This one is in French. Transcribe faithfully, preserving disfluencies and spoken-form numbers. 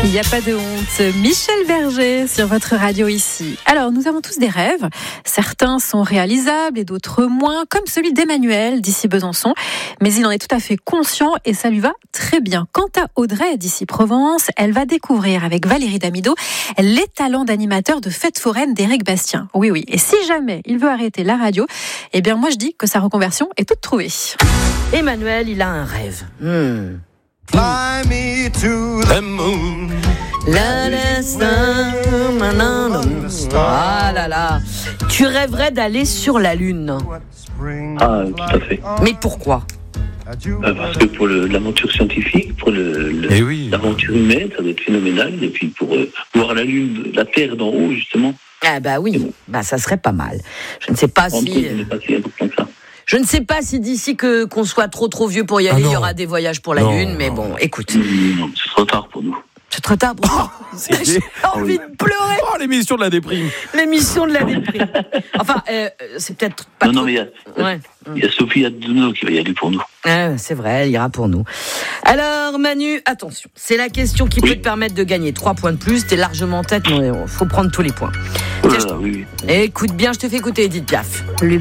Il n'y a pas de honte. Michel Berger sur votre radio ici. Alors, nous avons tous des rêves. Certains sont réalisables et d'autres moins, comme celui d'Emmanuel d'ici Besançon. Mais il en est tout à fait conscient et ça lui va très bien. Quant à Audrey d'ici Provence, elle va découvrir avec Valérie Damido les talents d'animateur de fêtes foraines d'Éric Bastien. Oui, oui. Et si jamais il veut arrêter la radio, eh bien, moi, je dis que sa reconversion est toute trouvée. Emmanuel, il a un rêve. Hmm. Fly me to the moon. La, la, la, la, la. Ah là là. Tu rêverais d'aller sur la Lune. Ah, tout à fait. Mais pourquoi ? Euh, parce que pour le, l'aventure scientifique, pour le, le, Eh oui. l'aventure humaine, ça doit être phénoménal. Et puis pour euh, voir la Lune, la Terre d'en haut, justement. Ah bah oui, bah ça serait pas mal. Je ne sais pas En si... tout, ce n'est pas si important que ça. Je ne sais pas si d'ici que, qu'on soit trop trop vieux pour y Ah aller, non. il y aura des voyages pour la Non, Lune, mais non. bon, écoute. Non, c'est trop tard pour nous. C'est trop tard pour moi. J'ai envie de pleurer. Oh, l'émission de la déprime. L'émission de la déprime. Enfin, euh, c'est peut-être pas Non, trop... non, mais il y a, Ouais. il y a Sophie Aduno qui va y aller pour nous. Ah, c'est vrai, elle ira pour nous. Alors, Manu, attention. C'est la question qui Oui. peut te permettre de gagner trois points de plus. T'es largement en tête, mais il faut prendre tous les points. Oh Tiens, là je- là, oui, oui. Écoute bien, je te fais écouter Edith Piaf. Le